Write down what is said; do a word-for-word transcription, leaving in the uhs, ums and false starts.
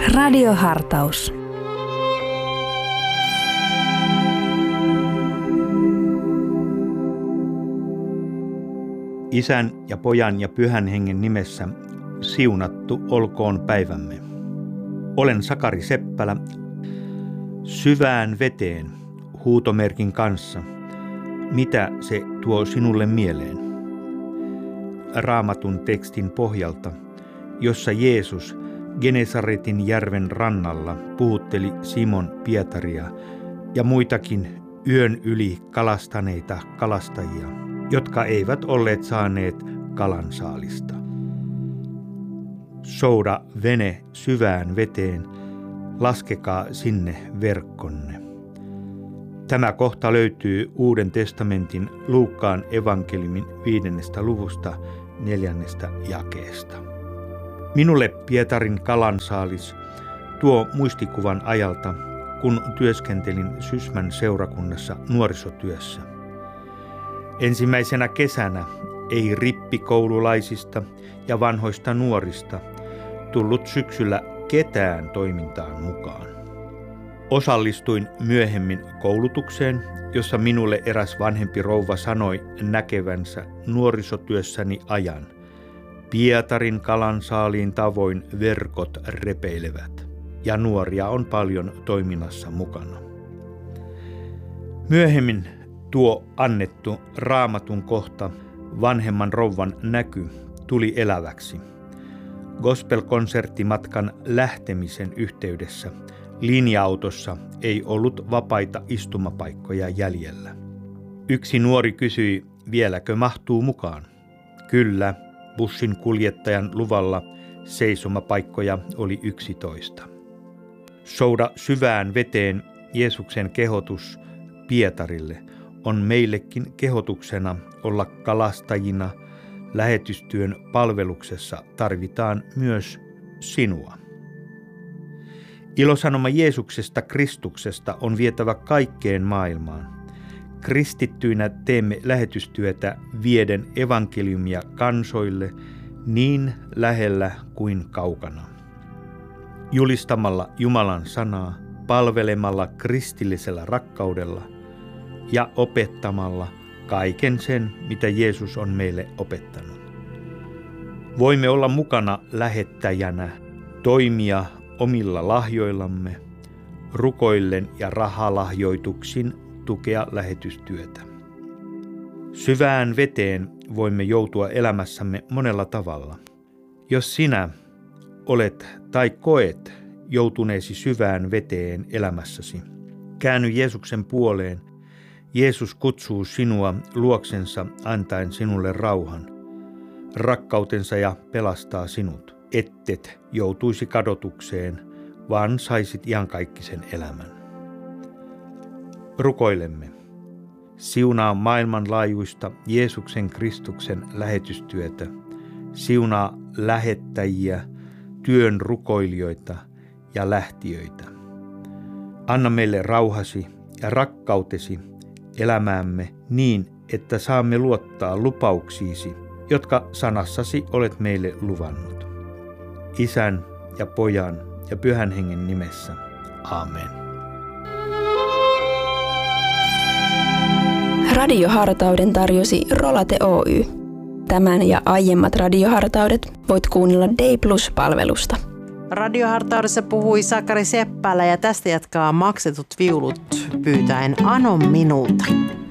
Radiohartaus. Isän ja Pojan ja Pyhän Hengen nimessä siunattu olkoon päivämme. Olen Sakari Seppälä, syvään veteen huutomerkin kanssa. Mitä se tuo sinulle mieleen? Raamatun tekstin pohjalta, jossa Jeesus Genesaretin järven rannalla puhutteli Simon Pietaria ja muitakin yön yli kalastaneita kalastajia, jotka eivät olleet saaneet kalansaalista. Souda vene syvään veteen, laskekaa sinne verkkonne. Tämä kohta löytyy Uuden testamentin Luukkaan evankeliumin viidennestä luvusta neljännestä jakeesta. Minulle Pietarin kalansaalis tuo muistikuvan ajalta, kun työskentelin Sysmän seurakunnassa nuorisotyössä. Ensimmäisenä kesänä ei rippikoululaisista ja vanhoista nuorista tullut syksyllä ketään toimintaan mukaan. Osallistuin myöhemmin koulutukseen, jossa minulle eräs vanhempi rouva sanoi näkevänsä nuorisotyössäni ajan. Pietarin kalansaaliin tavoin verkot repeilevät, ja nuoria on paljon toiminnassa mukana. Myöhemmin tuo annettu Raamatun kohta, vanhemman rouvan näky, tuli eläväksi. Gospel-konserttimatkan lähtemisen yhteydessä linja-autossa ei ollut vapaita istumapaikkoja jäljellä. Yksi nuori kysyi, vieläkö mahtuu mukaan. Kyllä, bussin kuljettajan luvalla seisomapaikkoja oli yksitoista. Souda syvään veteen Jeesuksen kehotus Pietarille on meillekin kehotuksena olla kalastajina. Lähetystyön palveluksessa tarvitaan myös sinua. Ilosanoma Jeesuksesta Kristuksesta on vietävä kaikkeen maailmaan. Kristittyinä teemme lähetystyötä vieden evankeliumia kansoille niin lähellä kuin kaukana. Julistamalla Jumalan sanaa, palvelemalla kristillisellä rakkaudella ja opettamalla kaiken sen, mitä Jeesus on meille opettanut. Voimme olla mukana lähettäjänä, toimia omilla lahjoillamme, rukoillen ja rahalahjoituksin tukea lähetystyötä. Syvään veteen voimme joutua elämässämme monella tavalla. Jos sinä olet tai koet joutuneesi syvään veteen elämässäsi, käänny Jeesuksen puoleen. Jeesus kutsuu sinua luoksensa antaen sinulle rauhan, rakkautensa ja pelastaa sinut, ettet joutuisi kadotukseen, vaan saisit iankaikkisen elämän. Rukoilemme. Siunaa maailmanlaajuista Jeesuksen Kristuksen lähetystyötä. Siunaa lähettäjiä, työn rukoilijoita ja lähtiöitä. Anna meille rauhasi ja rakkautesi elämäämme niin, että saamme luottaa lupauksiisi, jotka sanassasi olet meille luvannut. Isän ja Pojan ja Pyhän Hengen nimessä. Aamen. Radiohartauden tarjosi Rolate Oy. Tämän ja aiemmat radiohartaudet voit kuunnella Day Plus-palvelusta. Radiohartaudessa puhui Sakari Seppälä ja tästä jatkaa maksetut viulut pyytäen Anon minulta.